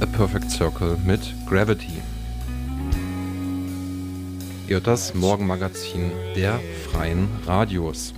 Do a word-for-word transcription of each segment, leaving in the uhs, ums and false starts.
A Perfect Circle mit Gravity. Ihr hört das Morgenmagazin der Freien Radios.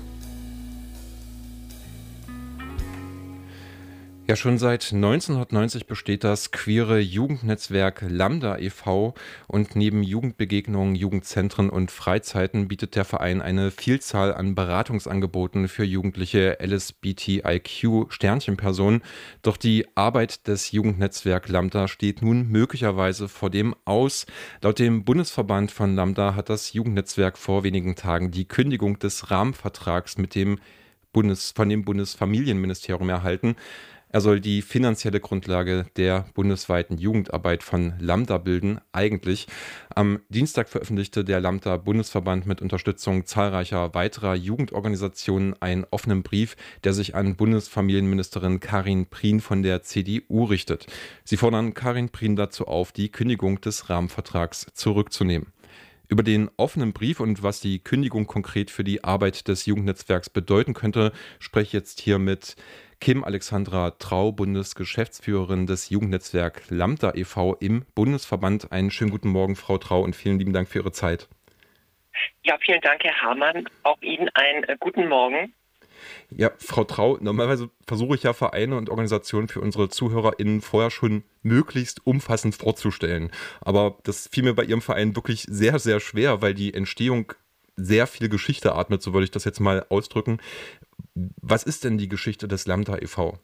Ja, schon seit neunzehnhundertneunzig besteht das queere Jugendnetzwerk Lambda e V und neben Jugendbegegnungen, Jugendzentren und Freizeiten bietet der Verein eine Vielzahl an Beratungsangeboten für jugendliche L S B T I Q-Sternchenpersonen. Doch die Arbeit des Jugendnetzwerk Lambda steht nun möglicherweise vor dem Aus. Laut dem Bundesverband von Lambda hat das Jugendnetzwerk vor wenigen Tagen die Kündigung des Rahmenvertrags mit dem Bundes, von dem Bundesfamilienministerium erhalten. Er soll die finanzielle Grundlage der bundesweiten Jugendarbeit von Lambda bilden, eigentlich. Am Dienstag veröffentlichte der Lambda-Bundesverband mit Unterstützung zahlreicher weiterer Jugendorganisationen einen offenen Brief, der sich an Bundesfamilienministerin Karin Prien von der C D U richtet. Sie fordern Karin Prien dazu auf, die Kündigung des Rahmenvertrags zurückzunehmen. Über den offenen Brief und was die Kündigung konkret für die Arbeit des Jugendnetzwerks bedeuten könnte, spreche ich jetzt hier mit Kim Alexandra Trau, Bundesgeschäftsführerin des Jugendnetzwerk Lambda e V im Bundesverband. Einen schönen guten Morgen, Frau Trau, und vielen lieben Dank für Ihre Zeit. Ja, vielen Dank, Herr Hamann. Auch Ihnen einen äh, guten Morgen. Ja, Frau Trau, normalerweise versuche ich ja Vereine und Organisationen für unsere ZuhörerInnen vorher schon möglichst umfassend vorzustellen. Aber das fiel mir bei Ihrem Verein wirklich sehr, sehr schwer, weil die Entstehung sehr viel Geschichte atmet, so würde ich das jetzt mal ausdrücken. Was ist denn die Geschichte des Lambda e V?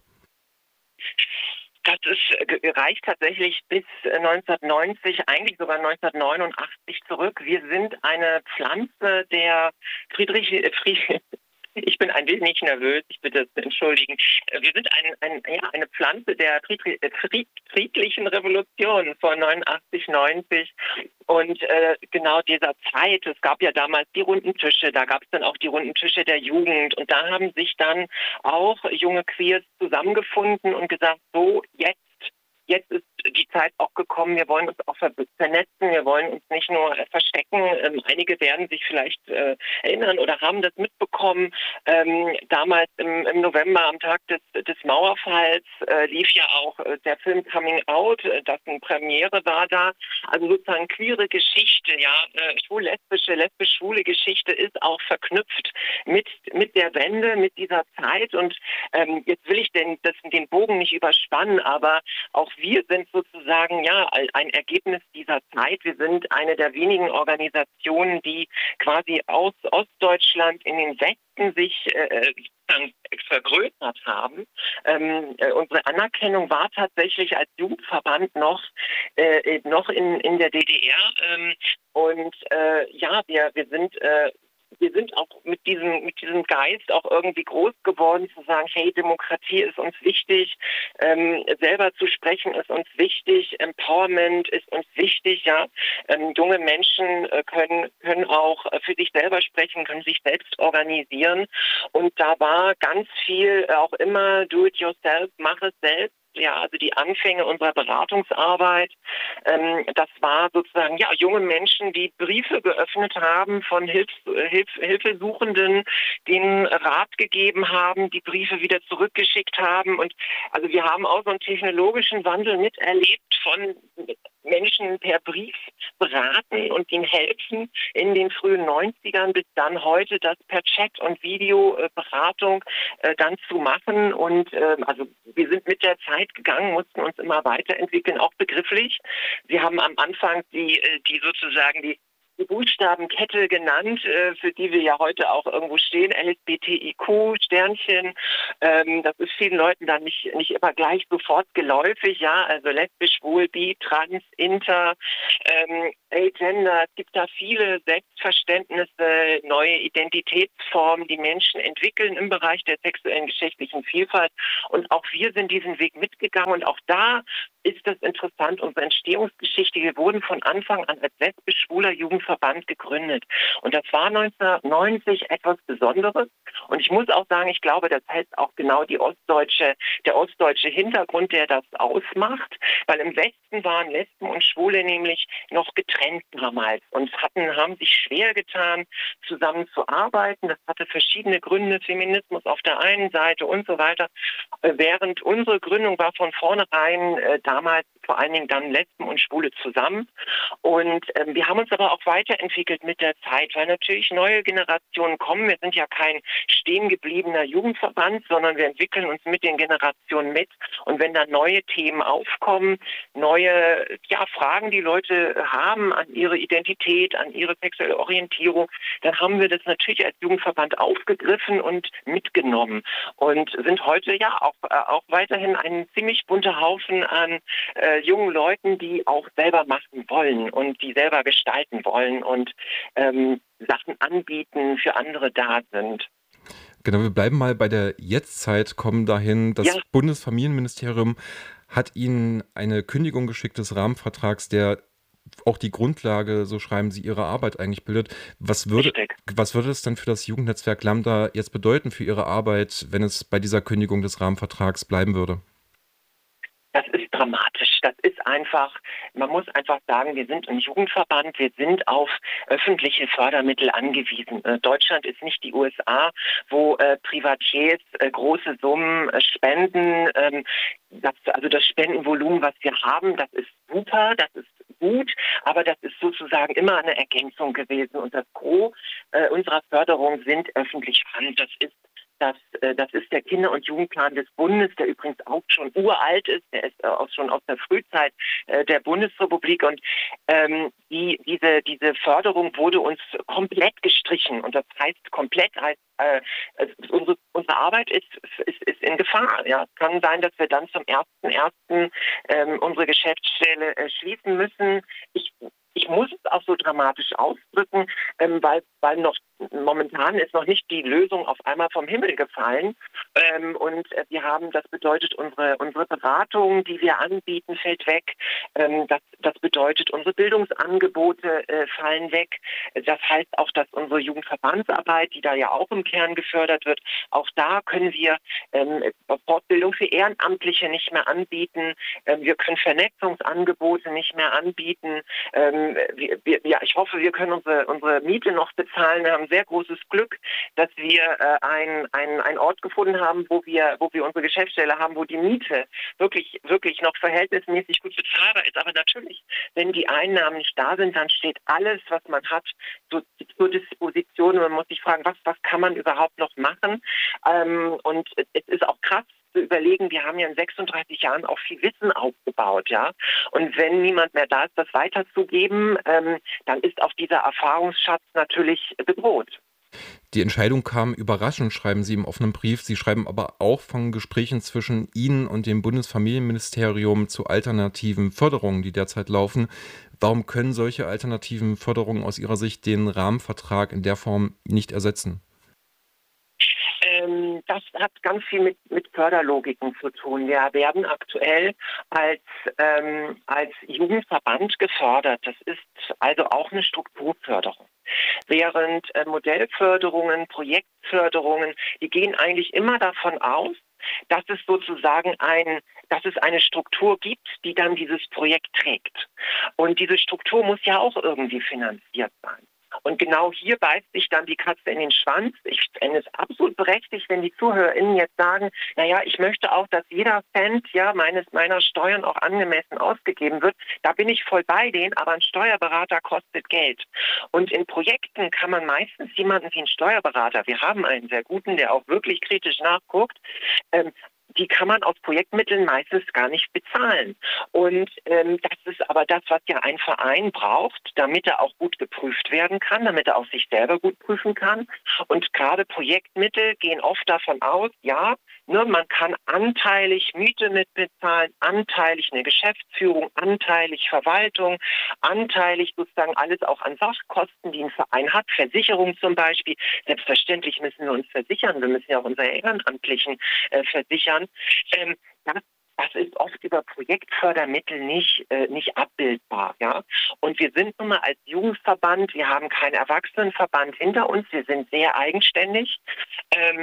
Das ist, reicht tatsächlich bis neunzehnhundertneunzig, eigentlich sogar neunzehnhundertneunundachtzig zurück. Wir sind eine Pflanze der Friedrich... Friedrich Ich bin ein wenig nervös, ich bitte es zu entschuldigen. Wir sind ein, ein, ja, eine Pflanze der Friedri- Fried- friedlichen Revolution von neunundachtzig, neunzig und äh, genau dieser Zeit. Es gab ja damals die runden Tische, da gab es dann auch die runden Tische der Jugend und da haben sich dann auch junge Queers zusammengefunden und gesagt, so jetzt. Jetzt ist die Zeit auch gekommen, wir wollen uns auch vernetzen, wir wollen uns nicht nur äh, verstecken. Ähm, einige werden sich vielleicht äh, erinnern oder haben das mitbekommen. Ähm, damals im, im November, am Tag des, des Mauerfalls, äh, lief ja auch äh, der Film Coming Out, äh, das eine Premiere war da. Also sozusagen queere Geschichte, ja, äh, schwul-lesbische, lesbisch-schwule Geschichte ist auch verknüpft mit, mit der Wende, mit dieser Zeit. Und ähm, jetzt will ich den, das, den Bogen nicht überspannen, aber auch wir sind sozusagen ja ein Ergebnis dieser Zeit. Wir sind eine der wenigen Organisationen, die quasi aus Ostdeutschland in den Westen sich äh, vergrößert haben. Ähm, äh, unsere Anerkennung war tatsächlich als Jugendverband noch, äh, noch in, in der D D R. Ähm, und äh, ja, wir, wir sind... Äh, Wir sind auch mit diesem, mit diesem Geist auch irgendwie groß geworden, zu sagen, hey, Demokratie ist uns wichtig, ähm, selber zu sprechen ist uns wichtig, Empowerment ist uns wichtig, ja. Ähm, junge Menschen äh, können, können auch äh, für sich selber sprechen, können sich selbst organisieren. Und da war ganz viel äh, auch immer do it yourself, mach es selbst. Ja, also die Anfänge unserer Beratungsarbeit, ähm, das war sozusagen, ja, junge Menschen, die Briefe geöffnet haben von Hilf, Hilf, Hilfesuchenden, denen Rat gegeben haben, die Briefe wieder zurückgeschickt haben. Und also wir haben auch so einen technologischen Wandel miterlebt von Menschen per Brief beraten und ihnen helfen in den frühen neunzigern bis dann heute das per Chat und Videoberatung äh, dann zu machen. Und äh, also wir sind mit der Zeit gegangen, mussten uns immer weiterentwickeln, auch begrifflich. Wir haben am Anfang die, die sozusagen die die Buchstabenkette genannt, äh, für die wir ja heute auch irgendwo stehen, L S B T I Q, Sternchen. Ähm, das ist vielen Leuten dann nicht, nicht immer gleich sofort geläufig, ja, also lesbisch, schwul, bi, trans, inter, ähm, agender. Es gibt da viele Selbstverständnisse, neue Identitätsformen, die Menschen entwickeln im Bereich der sexuellen geschlechtlichen Vielfalt. Und auch wir sind diesen Weg mitgegangen und auch da ist das interessant, unsere Entstehungsgeschichte. Wir wurden von Anfang an als lesbisch-schwuler Jugendverband gegründet. Und das war neunzehnhundertneunzig etwas Besonderes. Und ich muss auch sagen, ich glaube, das heißt auch genau die ostdeutsche, der ostdeutsche Hintergrund, der das ausmacht. Weil im Westen waren Lesben und Schwule nämlich noch getrennt damals und hatten, haben sich schwer getan, zusammenzuarbeiten. Das hatte verschiedene Gründe, Feminismus auf der einen Seite und so weiter. Während unsere Gründung war von vornherein äh, damals vor allen Dingen dann Lesben und Schwule zusammen. Und ähm, wir haben uns aber auch weiterentwickelt mit der Zeit, weil natürlich neue Generationen kommen. Wir sind ja kein stehen gebliebener Jugendverband, sondern wir entwickeln uns mit den Generationen mit. Und wenn da neue Themen aufkommen, neue ja, Fragen, die Leute haben an ihre Identität, an ihre sexuelle Orientierung, dann haben wir das natürlich als Jugendverband aufgegriffen und mitgenommen und sind heute ja auch, äh, auch weiterhin ein ziemlich bunter Haufen an äh, jungen Leuten, die auch selber machen wollen und die selber gestalten wollen und ähm, Sachen anbieten, für andere da sind. Genau, wir bleiben mal bei der Jetztzeit, kommen dahin. Das Ja, Bundesfamilienministerium hat Ihnen eine Kündigung geschickt des Rahmenvertrags, der auch die Grundlage, so schreiben Sie, Ihrer Arbeit eigentlich bildet. Was würde, richtig. was würde es dann für das Jugendnetzwerk Lambda jetzt bedeuten für Ihre Arbeit, wenn es bei dieser Kündigung des Rahmenvertrags bleiben würde? Das ist dramatisch. Das ist einfach, man muss einfach sagen, wir sind ein Jugendverband, wir sind auf öffentliche Fördermittel angewiesen. Äh, Deutschland ist nicht die U S A, wo äh, Privatiers äh, große Summen äh, spenden. Ähm, das, also das Spendenvolumen, was wir haben, das ist super, das ist gut, aber das ist sozusagen immer eine Ergänzung gewesen. Und das Gros äh, unserer Förderung sind öffentliche Hand. Das ist Das, äh, das ist der Kinder- und Jugendplan des Bundes, der übrigens auch schon uralt ist. Der ist äh, auch schon aus der Frühzeit äh, der Bundesrepublik. Und ähm, die, diese, diese Förderung wurde uns komplett gestrichen. Und das heißt komplett heißt, äh, also unsere, unsere Arbeit ist, ist, ist in Gefahr. Ja, es kann sein, dass wir dann zum ersten ersten Ähm, unsere Geschäftsstelle äh, schließen müssen. Ich Ich muss es auch so dramatisch ausdrücken, ähm, weil, weil noch momentan ist noch nicht die Lösung auf einmal vom Himmel gefallen. Ähm, und äh, wir haben, das bedeutet, unsere, unsere Beratung, die wir anbieten, fällt weg. Ähm, das, das bedeutet, unsere Bildungsangebote äh, fallen weg. Das heißt auch, dass unsere Jugendverbandsarbeit, die da ja auch im Kern gefördert wird, auch da können wir ähm, Fortbildung für Ehrenamtliche nicht mehr anbieten. Ähm, wir können Vernetzungsangebote nicht mehr anbieten. Ähm, wir, wir, ja, ich hoffe, wir können unsere, unsere Miete noch bezahlen. Wir haben sehr großes Glück, dass wir äh, ein, ein, ein Ort gefunden haben, wo wir, wo wir unsere Geschäftsstelle haben, wo die Miete wirklich, wirklich noch verhältnismäßig gut bezahlbar ist. Aber natürlich, wenn die Einnahmen nicht da sind, dann steht alles, was man hat, so, zur Disposition. Und man muss sich fragen, was, was kann man überhaupt noch machen? Ähm, und es ist auch krass zu überlegen, wir haben ja in sechsunddreißig Jahren auch viel Wissen aufgebaut, ja. Und wenn niemand mehr da ist, das weiterzugeben, ähm, dann ist auch dieser Erfahrungsschatz natürlich bedroht. Die Entscheidung kam überraschend, schreiben Sie im offenen Brief. Sie schreiben aber auch von Gesprächen zwischen Ihnen und dem Bundesfamilienministerium zu alternativen Förderungen, die derzeit laufen. Warum können solche alternativen Förderungen aus Ihrer Sicht den Rahmenvertrag in der Form nicht ersetzen? Ähm, das hat ganz viel mit, mit Förderlogiken zu tun. Wir werden aktuell als, ähm, als Jugendverband gefördert. Das ist also auch eine Strukturförderung. Während äh, Modellförderungen, Projektförderungen, die gehen eigentlich immer davon aus, dass es sozusagen ein, dass es eine Struktur gibt, die dann dieses Projekt trägt. Und diese Struktur muss ja auch irgendwie finanziert sein. Und genau hier beißt sich dann die Katze in den Schwanz. Ich fände es absolut berechtigt, wenn die ZuhörerInnen jetzt sagen, naja, ich möchte auch, dass jeder Cent ja, meines, meiner Steuern auch angemessen ausgegeben wird. Da bin ich voll bei denen, aber ein Steuerberater kostet Geld. Und in Projekten kann man meistens jemanden wie einen Steuerberater, wir haben einen sehr guten, der auch wirklich kritisch nachguckt, ähm, die kann man aus Projektmitteln meistens gar nicht bezahlen. Und ähm, das ist aber das, was ja ein Verein braucht, damit er auch gut geprüft werden kann, damit er auch sich selber gut prüfen kann. Und gerade Projektmittel gehen oft davon aus, ja, ne, man kann anteilig Miete mitbezahlen, anteilig eine Geschäftsführung, anteilig Verwaltung, anteilig sozusagen alles auch an Sachkosten, die ein Verein hat, Versicherung zum Beispiel. Selbstverständlich müssen wir uns versichern, wir müssen ja auch unsere Ehrenamtlichen äh, versichern. Ähm, das, das ist oft über Projektfördermittel nicht, äh, nicht abbildbar. Ja? Und wir sind nun mal als Jugendverband, wir haben keinen Erwachsenenverband hinter uns, wir sind sehr eigenständig. Ähm,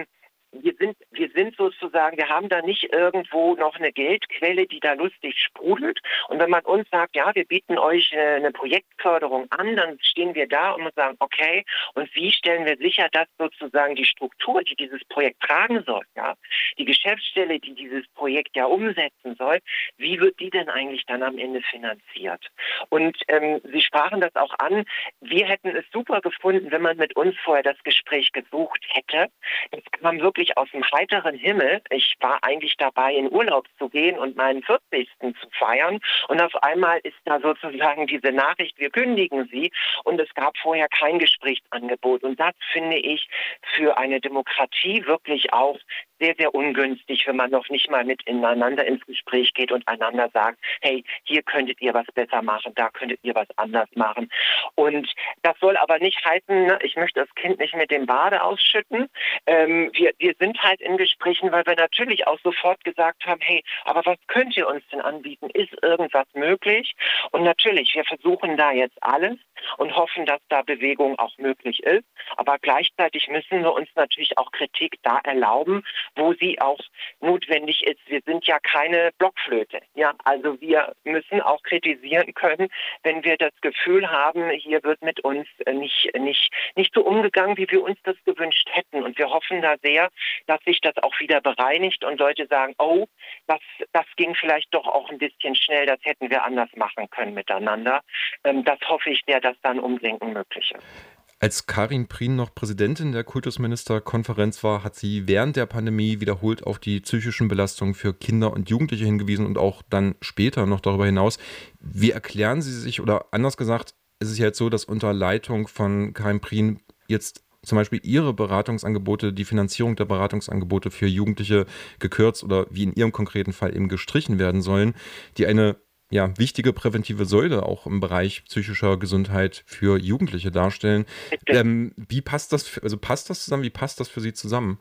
wir sind, wir sind sozusagen, wir haben da nicht irgendwo noch eine Geldquelle, die da lustig sprudelt. Und wenn man uns sagt, ja, wir bieten euch äh, eine Projektförderung an, dann stehen wir da und sagen, okay, und wie stellen wir sicher, dass sozusagen die Struktur, die dieses Projekt tragen soll, ja, die Geschäftsstelle, die dieses Projekt ja umsetzen soll, wie wird die denn eigentlich dann am Ende finanziert? Und ähm, Sie sprachen das auch an, wir hätten es super gefunden, wenn man mit uns vorher das Gespräch gesucht hätte. Das kam wirklich aus dem heiteren Himmel. Ich war eigentlich dabei, in Urlaub zu gehen und meinen vierzigsten zu feiern. Und auf einmal ist da sozusagen diese Nachricht, wir kündigen Sie. Und es gab vorher kein Gesprächsangebot. Und das finde ich für eine Demokratie wirklich auch sehr, sehr ungünstig, wenn man noch nicht mal miteinander ins Gespräch geht und einander sagt, hey, hier könntet ihr was besser machen, da könntet ihr was anders machen. Und das soll aber nicht heißen, ne, ich möchte das Kind nicht mit dem Bade ausschütten. Ähm, wir, wir sind halt in Gesprächen, weil wir natürlich auch sofort gesagt haben, hey, aber was könnt ihr uns denn anbieten? Ist irgendwas möglich? Und natürlich, wir versuchen da jetzt alles und hoffen, dass da Bewegung auch möglich ist. Aber gleichzeitig müssen wir uns natürlich auch Kritik da erlauben, wo sie auch notwendig ist. Wir sind ja keine Blockflöte. Ja, also wir müssen auch kritisieren können, wenn wir das Gefühl haben, hier wird mit uns nicht, nicht, nicht so umgegangen, wie wir uns das gewünscht hätten. Und wir hoffen da sehr, dass sich das auch wieder bereinigt und Leute sagen, oh, das, das ging vielleicht doch auch ein bisschen schnell, das hätten wir anders machen können miteinander. Ähm, das hoffe ich sehr, dass da ein Umdenken möglich ist. Als Karin Prien noch Präsidentin der Kultusministerkonferenz war, hat sie während der Pandemie wiederholt auf die psychischen Belastungen für Kinder und Jugendliche hingewiesen und auch dann später noch darüber hinaus. Wie erklären Sie sich, oder anders gesagt, ist es ja jetzt so, dass unter Leitung von Karin Prien jetzt zum Beispiel Ihre Beratungsangebote, die Finanzierung der Beratungsangebote für Jugendliche gekürzt oder wie in Ihrem konkreten Fall eben gestrichen werden sollen, die eine ja, wichtige präventive Säule auch im Bereich psychischer Gesundheit für Jugendliche darstellen. Ähm, wie passt das, also passt das zusammen? Wie passt das für Sie zusammen?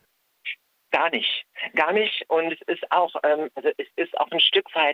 Gar nicht, gar nicht. Und es ist auch, ähm, also es ist auch ein Stück weit,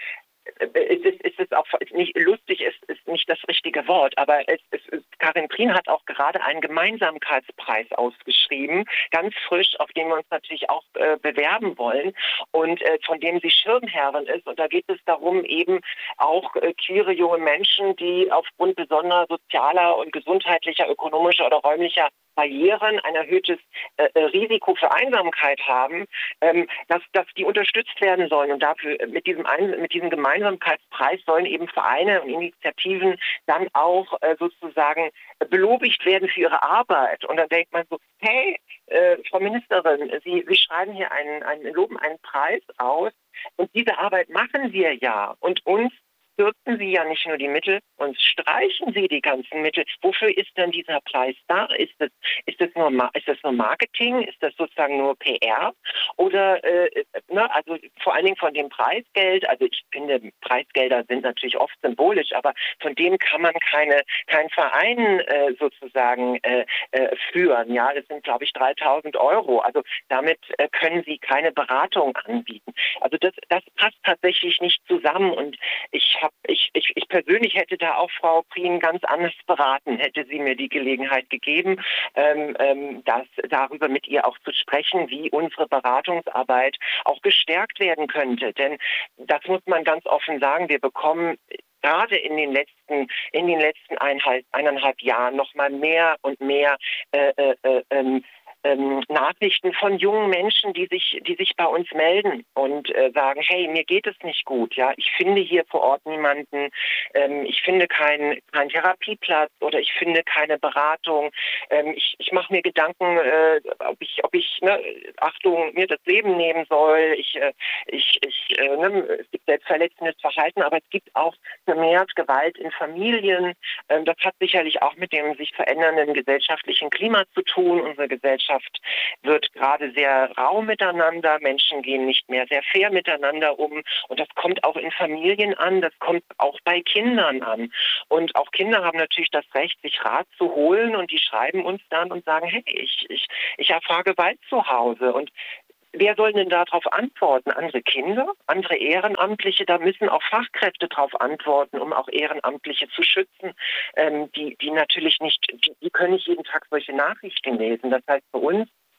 äh, es ist, es ist auch nicht lustig, ist, ist nicht das richtige Wort, aber es, es ist, Karin Prien hat auch gerade einen Gemeinsamkeitspreis ausgeschrieben, ganz frisch, auf den wir uns natürlich auch äh, bewerben wollen und äh, von dem sie Schirmherrin ist. Und da geht es darum, eben auch äh, queere junge Menschen, die aufgrund besonderer sozialer und gesundheitlicher, ökonomischer oder räumlicher Barrieren, ein erhöhtes äh, Risiko für Einsamkeit haben, ähm, dass, dass die unterstützt werden sollen. Und dafür mit diesem, Ein- mit diesem Gemeinsamkeitspreis sollen eben Vereine und Initiativen dann auch äh, sozusagen belobigt werden für ihre Arbeit. Und dann denkt man so, hey, äh, Frau Ministerin, Sie, Sie schreiben hier einen, einen, loben einen Preis aus und diese Arbeit machen wir ja. Und uns kürzen Sie ja nicht nur die Mittel, uns streichen Sie die ganzen Mittel. Wofür ist denn dieser Preis da? Ist das, ist das, nur, ist das nur Marketing? Ist das sozusagen nur P R? Oder, äh, ne, also vor allen Dingen von dem Preisgeld, also ich finde, Preisgelder sind natürlich oft symbolisch, aber von dem kann man keine, keinen Verein äh, sozusagen äh, äh, führen. Ja, das sind, glaube ich, dreitausend Euro. Also damit äh, können Sie keine Beratung anbieten. Also das, das passt tatsächlich nicht zusammen und ich hab, ich, ich, ich persönlich hätte da auch Frau Prien ganz anders beraten, hätte sie mir die Gelegenheit gegeben, ähm, ähm, das, darüber mit ihr auch zu sprechen, wie unsere Beratungsarbeit auch gestärkt werden könnte. Denn das muss man ganz offen sagen, wir bekommen gerade in den letzten, in den letzten eineinhalb, eineinhalb Jahren noch mal mehr und mehr äh, äh, äh, Ähm, Nachrichten von jungen Menschen, die sich, die sich bei uns melden und äh, sagen, hey, mir geht es nicht gut, ja, ich finde hier vor Ort niemanden, ähm, ich finde keinen keinen Therapieplatz oder ich finde keine Beratung, ähm, ich, ich mache mir Gedanken, äh, ob ich, ob ich, ne, Achtung, mir das Leben nehmen soll, ich, äh, ich, ich, äh, ne, es gibt selbstverletzendes Verhalten, aber es gibt auch vermehrt Gewalt in Familien, ähm, das hat sicherlich auch mit dem sich verändernden gesellschaftlichen Klima zu tun, unsere Gesellschaft wird gerade sehr rau miteinander, Menschen gehen nicht mehr sehr fair miteinander um und das kommt auch in Familien an, das kommt auch bei Kindern an und auch Kinder haben natürlich das Recht, sich Rat zu holen und die schreiben uns dann und sagen, hey, ich, ich, ich erfahre Gewalt zu Hause und wer soll denn darauf antworten? Andere Kinder, andere Ehrenamtliche, da müssen auch Fachkräfte darauf antworten, um auch Ehrenamtliche zu schützen, ähm, die, die natürlich nicht, die, die können nicht jeden Tag solche Nachrichten lesen. Das heißt für uns,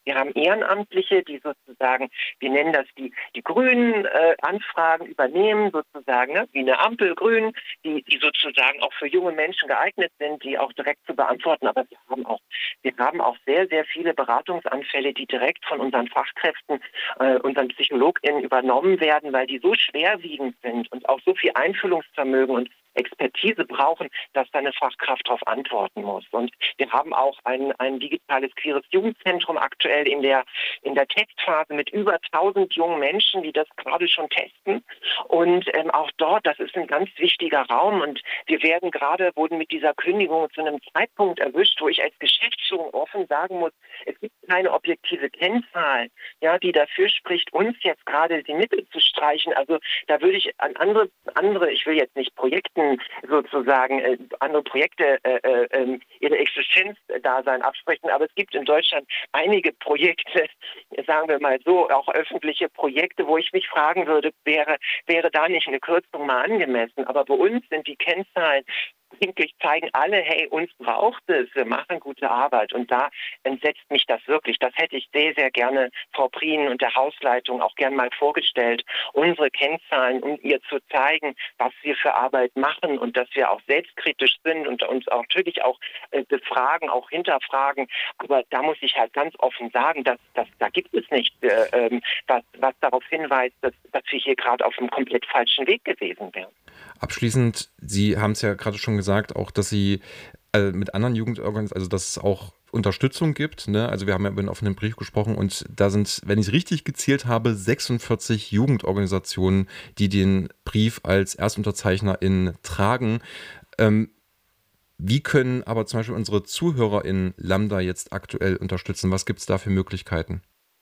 Wir haben Ehrenamtliche, die sozusagen, wir nennen das die, die grünen äh, Anfragen übernehmen, sozusagen, ne? Wie eine Ampel grün, die, die sozusagen auch für junge Menschen geeignet sind, die auch direkt zu beantworten. Aber wir haben auch, wir haben auch sehr, sehr viele Beratungsanfälle, die direkt von unseren Fachkräften, äh, unseren PsychologInnen übernommen werden, weil die so schwerwiegend sind und auch so viel Einfühlungsvermögen und Expertise brauchen, dass da eine Fachkraft darauf antworten muss. Und wir haben auch ein, ein digitales queeres Jugendzentrum aktuell in der, in der Testphase mit über tausend jungen Menschen, die das gerade schon testen. Und ähm, auch dort, das ist ein ganz wichtiger Raum. Und wir werden gerade, wurden mit dieser Kündigung zu einem Zeitpunkt erwischt, wo ich als Geschäftsführung offen sagen muss, es gibt keine objektive Kennzahl, ja, die dafür spricht, uns jetzt gerade die Mittel zu streichen. Also da würde ich an andere, andere, ich will jetzt nicht Projekten sozusagen äh, andere Projekte äh, äh, ihre Existenzdasein absprechen. Aber es gibt in Deutschland einige Projekte, sagen wir mal so, auch öffentliche Projekte, wo ich mich fragen würde, wäre, wäre da nicht eine Kürzung mal angemessen? Aber bei uns sind die Kennzahlen wirklich, zeigen alle, hey, uns braucht es, wir machen gute Arbeit. Und da entsetzt mich das wirklich. Das hätte ich sehr, sehr gerne Frau Prien und der Hausleitung auch gern mal vorgestellt, unsere Kennzahlen, um ihr zu zeigen, was wir für Arbeit machen und dass wir auch selbstkritisch sind und uns auch natürlich auch äh, befragen, auch hinterfragen. Aber da muss ich halt ganz offen sagen, dass, dass da gibt es nicht, äh, ähm, was, was darauf hinweist, dass, dass wir hier gerade auf einem komplett falschen Weg gewesen wären. Abschließend, Sie haben es ja gerade schon gesagt, auch, dass Sie äh, mit anderen Jugendorganisationen, also dass es auch Unterstützung gibt. Ne? Also wir haben ja über einen offenen Brief gesprochen und da sind, wenn ich es richtig gezählt habe, sechsundvierzig Jugendorganisationen, die den Brief als ErstunterzeichnerInnen tragen. Ähm, wie können aber zum Beispiel unsere Zuhörer in Lambda jetzt aktuell unterstützen? Was gibt es da für Möglichkeiten?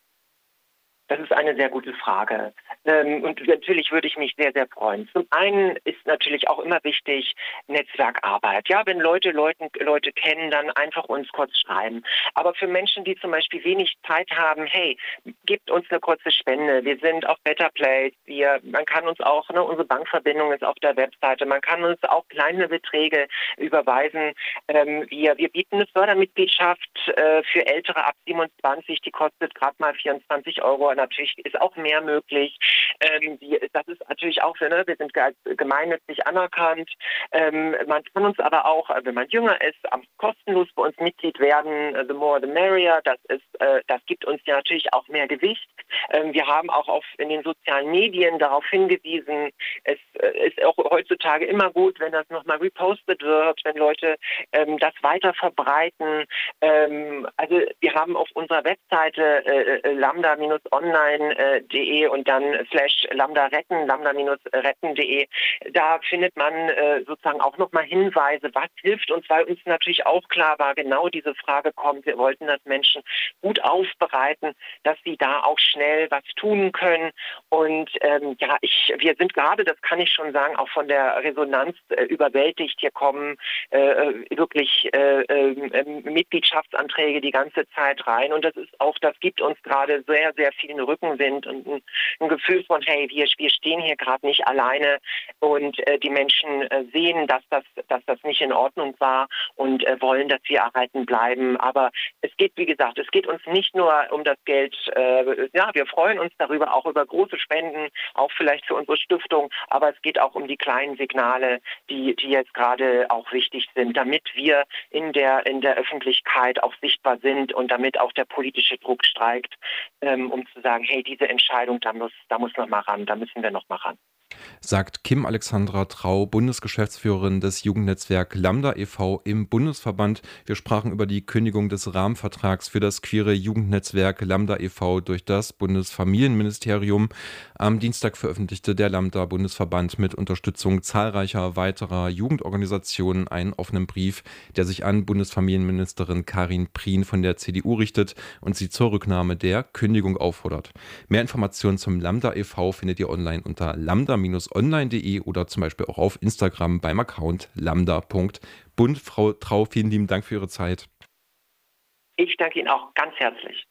Das ist eine sehr gute Frage. Ähm, und natürlich würde ich mich sehr, sehr freuen. Zum einen ist natürlich auch immer wichtig Netzwerkarbeit. Ja, wenn Leute Leute, Leute kennen, dann einfach uns kurz schreiben. Aber für Menschen, die zum Beispiel wenig Zeit haben, hey, gebt uns eine kurze Spende. Wir sind auf Better Place. Wir, man kann uns auch, ne, unsere Bankverbindung ist auf der Webseite. Man kann uns auch kleine Beträge überweisen. Ähm, wir, wir bieten eine Fördermitgliedschaft äh, für Ältere ab siebenundzwanzig. Die kostet gerade mal vierundzwanzig Euro. Natürlich ist auch mehr möglich. Ähm, die, das ist natürlich auch, ne, wir sind gemeinnützig anerkannt. Ähm, man kann uns aber auch, wenn man jünger ist, kostenlos bei uns Mitglied werden. The more the merrier. Das ist, äh, das gibt uns ja natürlich auch mehr Gewicht. Ähm, wir haben auch auf, in den sozialen Medien darauf hingewiesen, es äh, ist auch heutzutage immer gut, wenn das nochmal repostet wird, wenn Leute ähm, das weiter verbreiten. Ähm, also wir haben auf unserer Webseite äh, lambda-online Punkt de und dann slash lambda retten, lambda-retten punkt de. Da findet man äh, sozusagen auch nochmal Hinweise, was hilft uns, weil uns natürlich auch klar war, genau diese Frage kommt. Wir wollten das Menschen gut aufbereiten, dass sie da auch schnell was tun können. Und ähm, ja, ich, wir sind gerade, das kann ich schon sagen, auch von der Resonanz äh, überwältigt. Hier kommen äh, wirklich äh, äh, Mitgliedschaftsanträge die ganze Zeit rein. Und das ist auch, das gibt uns gerade sehr, sehr viel Rückenwind und ein, ein Gefühl von, hey, wir, wir stehen hier gerade nicht alleine und äh, die Menschen äh, sehen, dass das, dass das nicht in Ordnung war und äh, wollen, dass wir erhalten bleiben. Aber es geht, wie gesagt, es geht uns nicht nur um das Geld. Äh, ja, wir freuen uns darüber, auch über große Spenden, auch vielleicht für unsere Stiftung, aber es geht auch um die kleinen Signale, die, die jetzt gerade auch wichtig sind, damit wir in der, in der Öffentlichkeit auch sichtbar sind und damit auch der politische Druck steigt, ähm, um zu sagen, hey, diese Entscheidung, da muss, da muss noch mal ran, da müssen wir noch mal ran. Sagt Kim Alexandra Trau, Bundesgeschäftsführerin des Jugendnetzwerk Lambda e V im Bundesverband. Wir sprachen über die Kündigung des Rahmenvertrags für das queere Jugendnetzwerk Lambda e V durch das Bundesfamilienministerium. Am Dienstag veröffentlichte der Lambda-Bundesverband mit Unterstützung zahlreicher weiterer Jugendorganisationen einen offenen Brief, der sich an Bundesfamilienministerin Karin Prien von der C D U richtet und sie zur Rücknahme der Kündigung auffordert. Mehr Informationen zum Lambda e V findet ihr online unter lambda Bindestrich online punkt de oder zum Beispiel auch auf Instagram beim Account lambda punkt bund. Frau Trau, vielen lieben Dank für Ihre Zeit. Ich danke Ihnen auch ganz herzlich.